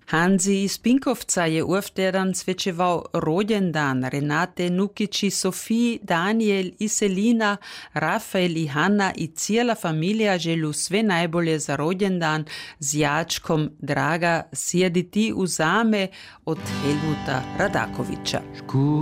Hanzi iz Pinkovca je uvteden svečeval rođendan Renate, Nukići, Sofiji, Daniel i Selina, Rafael i Hanna i cijela familija želju sve najbolje za rođendan z jačkom Draga sjedi ti uzame od Helmuta Radakovića.